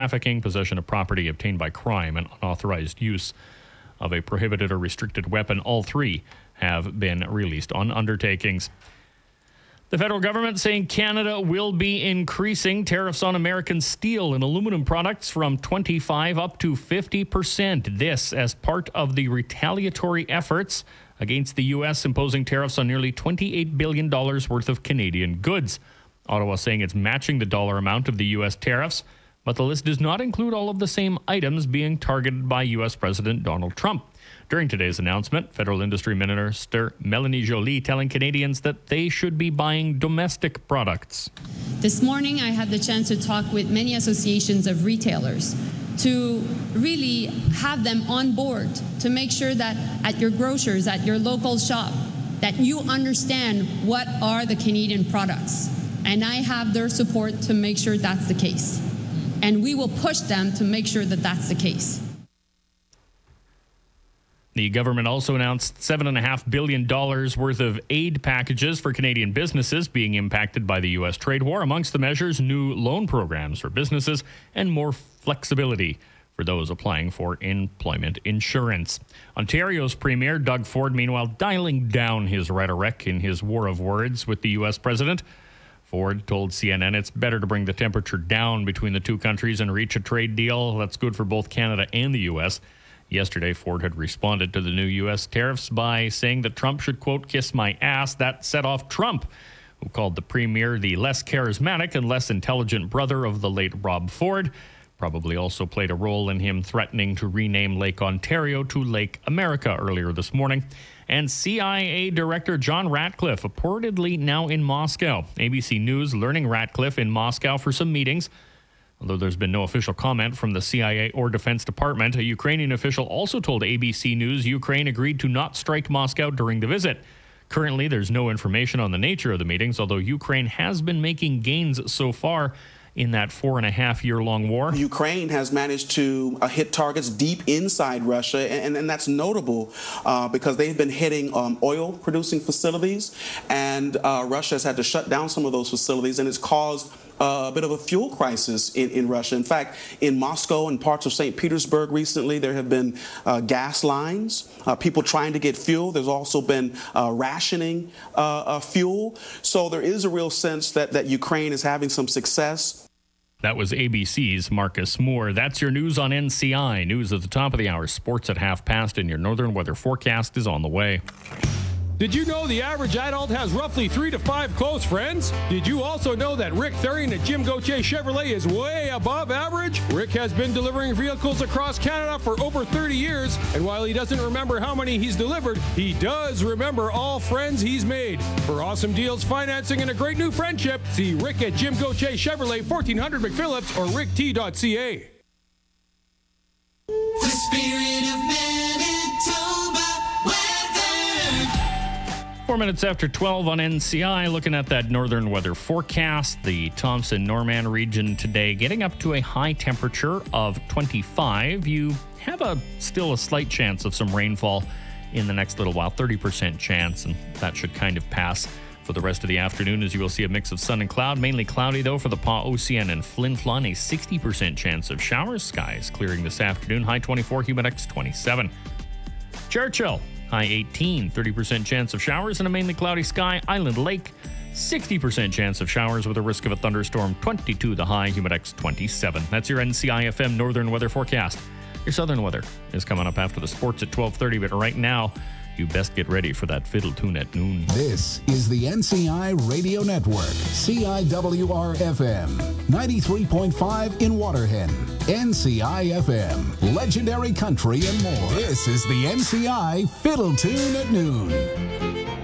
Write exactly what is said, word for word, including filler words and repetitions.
trafficking, possession of property obtained by crime, and unauthorized use of a prohibited or restricted weapon. All three have been released on undertakings. The federal government saying Canada will be increasing tariffs on American steel and aluminum products from twenty-five up to fifty percent. This as part of the retaliatory efforts against the U S imposing tariffs on nearly twenty-eight billion dollars worth of Canadian goods. Ottawa saying it's matching the dollar amount of the U S tariffs, but the list does not include all of the same items being targeted by U S President Donald Trump. During today's announcement, Federal Industry Minister Melanie Joly telling Canadians that they should be buying domestic products. This morning, I had the chance to talk with many associations of retailers to really have them on board to make sure that at your grocers, at your local shop, that you understand what are the Canadian products. And I have their support to make sure that's the case. And we will push them to make sure that that's the case. The government also announced seven point five billion dollars worth of aid packages for Canadian businesses being impacted by the U S trade war. Amongst the measures, new loan programs for businesses and more flexibility for those applying for employment insurance. Ontario's Premier Doug Ford, meanwhile, dialing down his rhetoric in his war of words with the U S president. Ford told C N N it's better to bring the temperature down between the two countries and reach a trade deal that's good for both Canada and the U S. Yesterday, Ford had responded to the new U S tariffs by saying that Trump should, quote, kiss my ass. That set off Trump, who called the premier the less charismatic and less intelligent brother of the late Rob Ford. Probably also played a role in him threatening to rename Lake Ontario to Lake America earlier this morning. And C I A Director John Ratcliffe reportedly now in Moscow. A B C News learning Ratcliffe in Moscow for some meetings. Although there's been no official comment from the C I A or Defense Department, a Ukrainian official also told A B C News Ukraine agreed to not strike Moscow during the visit. Currently, there's no information on the nature of the meetings, although Ukraine has been making gains so far in that four and a half year long war. Ukraine has managed to uh, hit targets deep inside Russia, and, and that's notable uh, because they've been hitting um, oil producing facilities, and uh, Russia has had to shut down some of those facilities, and it's caused Uh, a bit of a fuel crisis in, in Russia. In fact, in Moscow and parts of Saint Petersburg recently, there have been uh, gas lines, uh, people trying to get fuel. There's also been uh, rationing uh, uh, fuel. So there is a real sense that, that Ukraine is having some success. That was A B C's Marcus Moore. That's your news on N C I. News at the top of the hour. Sports at half past, and your northern weather forecast is on the way. Did you know the average adult has roughly three to five close friends? Did you also know that Rick Therian at Jim Gauthier Chevrolet is way above average? Rick has been delivering vehicles across Canada for over thirty years, and while he doesn't remember how many he's delivered, he does remember all friends he's made. For awesome deals, financing, and a great new friendship, see Rick at Jim Gauthier Chevrolet, fourteen hundred McPhillips, or rick t dot c a. The spirit of Manitoba weather. Four minutes after twelve on N C I, looking at that northern weather forecast. The Thompson-Norman region today getting up to a high temperature of twenty-five. You have a still a slight chance of some rainfall in the next little while, thirty percent chance, and that should kind of pass for the rest of the afternoon, as you will see a mix of sun and cloud. Mainly cloudy, though, for the Pas-Océan and Flin Flon. A sixty percent chance of showers. Skies clearing this afternoon. High twenty-four, Humidex twenty-seven. Churchill, high eighteen, thirty percent chance of showers and a mainly cloudy sky. Island Lake, sixty percent chance of showers with a risk of a thunderstorm. twenty-two the high, Humidex twenty-seven. That's your N C I F M northern weather forecast. Your southern weather is coming up after the sports at twelve thirty, but right now, you best get ready for that fiddle tune at noon. This is the N C I Radio Network, C I W R F M, ninety-three point five in Waterhen, N C I F M, legendary country and more. This is the N C I Fiddle Tune at Noon.